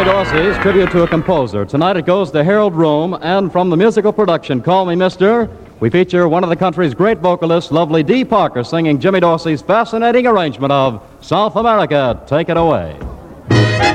Dorsey's tribute to a composer. Tonight it goes to Harold Rome, and from the musical production, Call Me Mister, we feature one of the country's great vocalists, lovely Dee Parker, singing Jimmy Dorsey's fascinating arrangement of South America. Take it away.